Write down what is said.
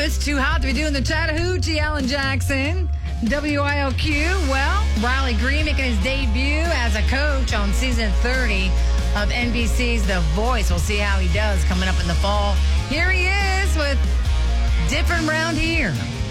it's too hot to be doing the Chattahoochee, Alan Jackson. WILQ, well, Riley Green making his debut as a coach on season 30 of NBC's The Voice. We'll see how he does coming up in the fall. Here he is with Different Round Here.